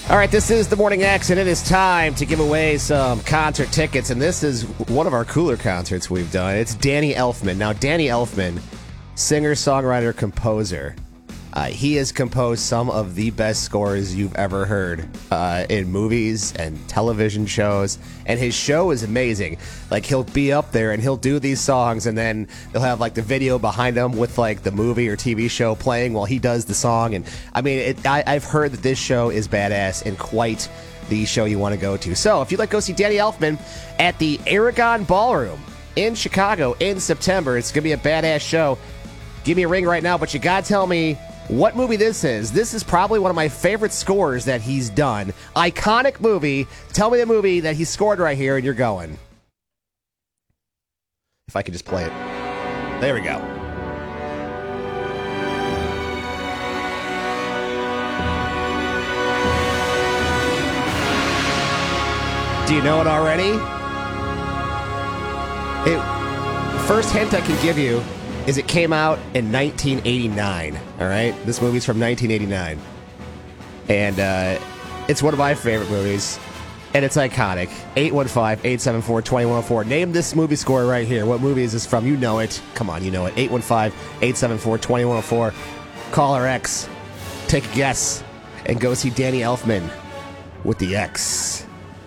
All right, this is the Morning X, and it is time to give away some concert tickets, and this is one of our cooler concerts we've done. It's Danny Elfman. Now, Danny Elfman, singer, songwriter, composer. He has composed some of the best scores you've ever heard in movies and television shows, and his show is amazing. Like, he'll be up there and he'll do these songs, and then they'll have like the video behind him with like the movie or TV show playing while he does the song. And I mean, I've heard that this show is badass and quite the show you want to go to. So if you'd like to go see Danny Elfman at the Aragon Ballroom in Chicago in September, it's gonna be a badass show. Give me a ring right now, but you gotta tell me what movie this is. This is probably one of my favorite scores that he's done. Iconic movie. Tell me the movie that he scored right here, and you're going. If I could just play it. There we go. Do you know it already? First hint I can give you is it came out in 1989, all right? This movie's from 1989. And it's one of my favorite movies, and it's iconic. 815-874-2104. Name this movie score right here. What movie is this from? You know it. Come on, you know it. 815-874-2104. Caller X. Take a guess and go see Danny Elfman with the X.